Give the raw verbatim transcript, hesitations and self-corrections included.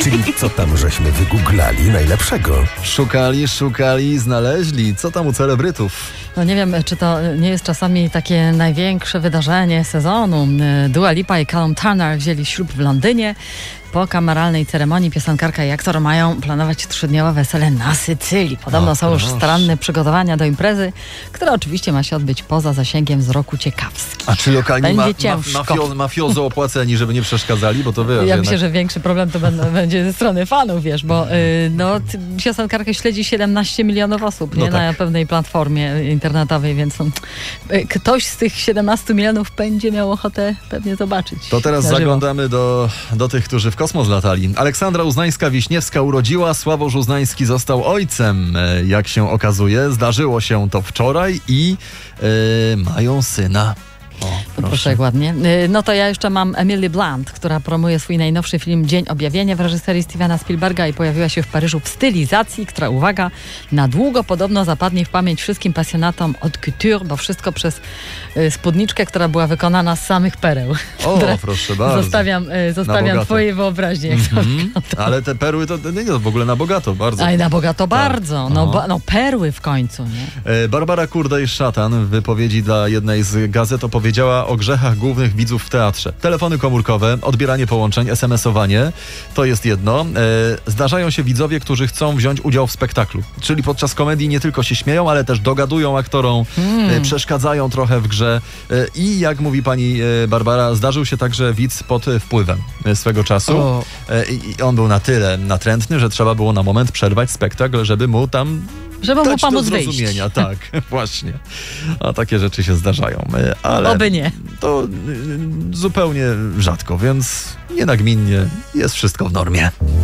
Czyli co tam żeśmy wygooglali najlepszego? Szukali, szukali, znaleźli. Co tam u celebrytów? No nie wiem, czy to nie jest czasami takie największe wydarzenie sezonu. Dua Lipa i Callum Turner wzięli ślub w Londynie. Po kameralnej ceremonii piosenkarka i aktor mają planować trzydniowe wesele na Sycylii. Podobno O, są już proszę. staranne przygotowania do imprezy, która oczywiście ma się odbyć poza zasięgiem wzroku ciekawskich. A czy lokalni Będzie ma, ma, ciężko. mafio, mafiozo opłaceni, żeby nie przeszkadzali? Bo to wiesz, Ja jednak... myślę, że większy problem to będą, będzie ze strony fanów, wiesz, bo y, no, t- piosenkarkę śledzi siedemnaście milionów osób, No nie, tak. na pewnej platformie internetowej, więc no, y, ktoś z tych siedemnastu milionów będzie miał ochotę pewnie zobaczyć. To teraz na żywo. zaglądamy do, do tych, którzy w kosmos latali. Aleksandra Uznańska-Wiśniewska urodziła, Sławosz Uznański został ojcem. E, Jak się okazuje, zdarzyło się to wczoraj i e, mają syna. O, Proszę. Proszę, jak ładnie. Y, No to ja jeszcze mam Emily Blunt, która promuje swój najnowszy film Dzień Objawienia w reżyserii Stevena Spielberga i pojawiła się w Paryżu w stylizacji, która, uwaga, na długo podobno zapadnie w pamięć wszystkim pasjonatom od couture, bo wszystko przez y, spódniczkę, która była wykonana z samych pereł. O, Które proszę bardzo. Zostawiam, y, zostawiam bogato. twojej wyobraźni. Jak to Mhm. Ale te perły to nie, nie, w ogóle na bogato, bardzo. Aj, na bogato bardzo. No, Aha. ba, no perły w końcu, nie? E, Barbara Kurdej-Szatan w wypowiedzi dla jednej z gazet opowiedziała o grzechach głównych widzów w teatrze. Telefony komórkowe, odbieranie połączeń, es em esowanie, to jest jedno. E, zdarzają się widzowie, którzy chcą wziąć udział w spektaklu. Czyli podczas komedii nie tylko się śmieją, ale też dogadują aktorom, Hmm. e, przeszkadzają trochę w grze. E, I jak mówi pani e, Barbara, zdarzył się także widz pod wpływem e, swego czasu. O. E, I on był na tyle natrętny, że trzeba było na moment przerwać spektakl, żeby mu tam Żeby mu dać do pomóc wyjść. zrozumienia. Tak, właśnie. A takie rzeczy się zdarzają. E, Ale Oby nie. to y, zupełnie rzadko, więc nie nagminnie jest wszystko w normie.